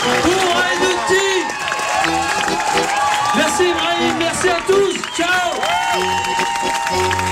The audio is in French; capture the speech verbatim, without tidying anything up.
pour Redouti. Merci Ibrahim, merci à tous, ciao.